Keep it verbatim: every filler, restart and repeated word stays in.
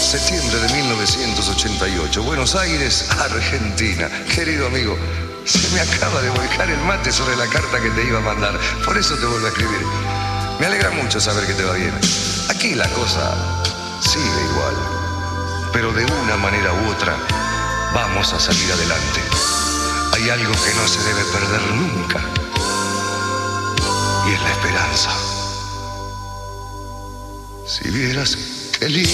septiembre de mil novecientos ochenta y ocho, Buenos Aires, Argentina. Querido amigo, se me acaba de volcar el mate sobre la carta que te iba a mandar. Por eso te vuelvo a escribir. Me alegra mucho saber que te va bien. Aquí la cosa sigue igual, pero de una manera u otra vamos a salir adelante. Hay algo que no se debe perder nunca, y es la esperanza. Si vieras qué lindo